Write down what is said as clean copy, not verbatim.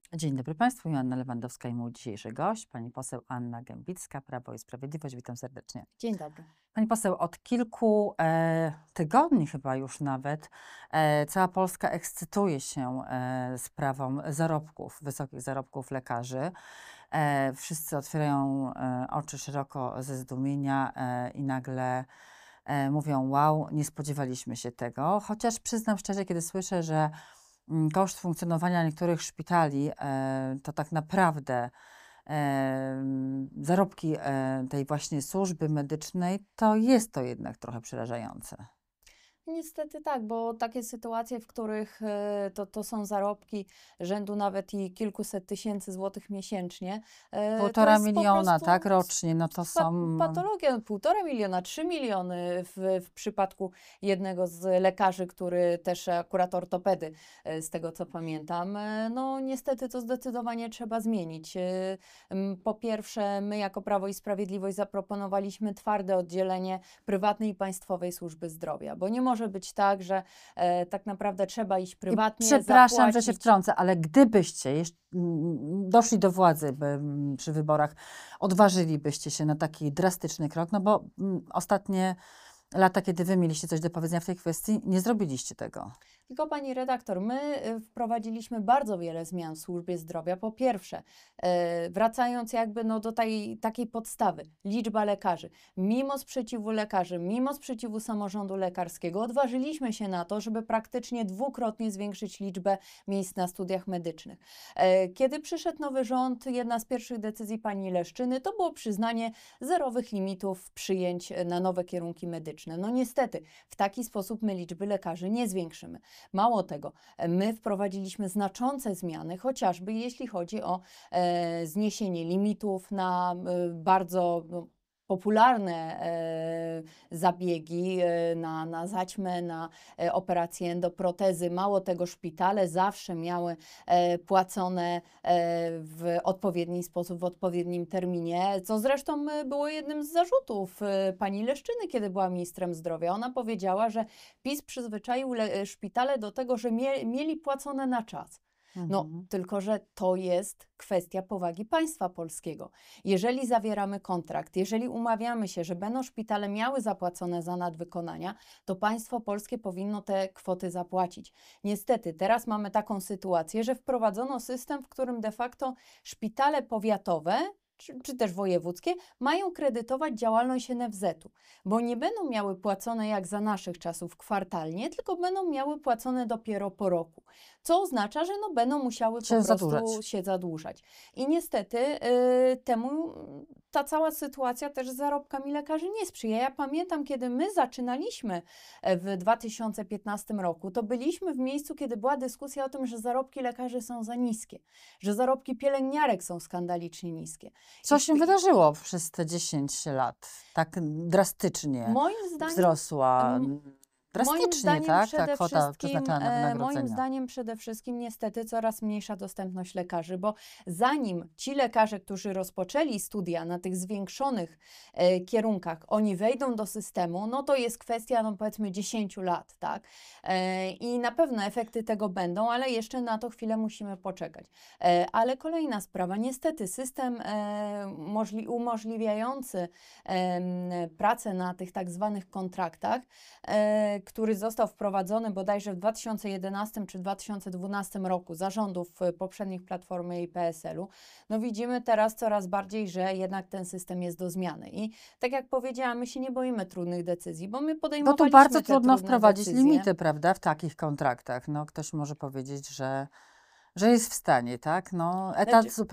Dzień dobry Państwu, Joanna Lewandowska i mój dzisiejszy gość, pani poseł Anna Gembicka, Prawo i Sprawiedliwość. Witam serdecznie. Dzień dobry. Pani poseł, od kilku tygodni chyba już nawet cała Polska ekscytuje się sprawą zarobków, wysokich zarobków lekarzy. Wszyscy otwierają oczy szeroko ze zdumienia i nagle mówią: wow, nie spodziewaliśmy się tego. Chociaż przyznam szczerze, kiedy słyszę, że koszt funkcjonowania niektórych szpitali to tak naprawdę zarobki tej właśnie służby medycznej, to jest to jednak trochę przerażające. Niestety tak, bo takie sytuacje, w których to są zarobki rzędu nawet i kilkuset tysięcy złotych miesięcznie, to 1,5 jest po miliona, prostu tak, rocznie, no to są... patologia. 1,5 miliona, 3 miliony w przypadku jednego z lekarzy, który też akurat ortopedy, z tego co pamiętam. No niestety to zdecydowanie trzeba zmienić. Po pierwsze, my jako Prawo i Sprawiedliwość zaproponowaliśmy twarde oddzielenie prywatnej i państwowej służby zdrowia, bo nie może być tak, że tak naprawdę trzeba iść prywatnie, Przepraszam, że się zapłacić. wtrącę, ale gdybyście doszli do władzy przy wyborach, odważylibyście się na taki drastyczny krok, no bo ostatnie lata, kiedy wy mieliście coś do powiedzenia w tej kwestii, nie zrobiliście tego. Tylko pani redaktor, my wprowadziliśmy bardzo wiele zmian w służbie zdrowia. Po pierwsze, wracając jakby do takiej podstawy, liczba lekarzy. Mimo sprzeciwu lekarzy, mimo sprzeciwu samorządu lekarskiego, odważyliśmy się na to, żeby praktycznie dwukrotnie zwiększyć liczbę miejsc na studiach medycznych. Kiedy przyszedł nowy rząd, jedna z pierwszych decyzji pani Leszczyny to było przyznanie zerowych limitów przyjęć na nowe kierunki medyczne. No niestety, w taki sposób my liczby lekarzy nie zwiększymy. Mało tego, my wprowadziliśmy znaczące zmiany, chociażby jeśli chodzi o zniesienie limitów na bardzo popularne zabiegi, na zaćmę, na operacje endoprotezy. Mało tego, szpitale zawsze miały płacone w odpowiedni sposób, w odpowiednim terminie, co zresztą było jednym z zarzutów pani Leszczyny, kiedy była ministrem zdrowia. Ona powiedziała, że PiS przyzwyczaił szpitale do tego, że mieli płacone na czas. No, tylko że to jest kwestia powagi państwa polskiego. Jeżeli zawieramy kontrakt, jeżeli umawiamy się, że będą szpitale miały zapłacone za nadwykonania, to państwo polskie powinno te kwoty zapłacić. Niestety, teraz mamy taką sytuację, że wprowadzono system, w którym de facto szpitale powiatowe czy też wojewódzkie, mają kredytować działalność NFZ-u, bo nie będą miały płacone jak za naszych czasów kwartalnie, tylko będą miały płacone dopiero po roku, co oznacza, że będą musiały po prostu się zadłużać. I niestety temu ta cała sytuacja też z zarobkami lekarzy nie sprzyja. Ja pamiętam, kiedy my zaczynaliśmy w 2015 roku, to byliśmy w miejscu, kiedy była dyskusja o tym, że zarobki lekarzy są za niskie, że zarobki pielęgniarek są skandalicznie niskie. Co się wydarzyło przez te 10 lat? Tak drastycznie moim zdaniem, wzrosła. Drastycznie, tak? Ta kwota przeznaczona na wynagrodzenia. Moim zdaniem przede wszystkim niestety coraz mniejsza dostępność lekarzy, bo zanim ci lekarze, którzy rozpoczęli studia na tych zwiększonych kierunkach, oni wejdą do systemu, no to jest kwestia powiedzmy 10 lat, tak? I na pewno efekty tego będą, ale jeszcze na to chwilę musimy poczekać. Ale kolejna sprawa, niestety system umożliwiający pracę na tych tak zwanych kontraktach, który został wprowadzony bodajże w 2011 czy 2012 roku za rządów poprzednich Platformy i PSL-u, no widzimy teraz coraz bardziej, że jednak ten system jest do zmiany. I tak jak powiedziałam, my się nie boimy trudnych decyzji, bo my podejmowaliśmy Bo tu bardzo te trudno trudne wprowadzić decyzje. limity, prawda, w takich kontraktach. No, ktoś może powiedzieć, że jest w stanie, tak? No, etat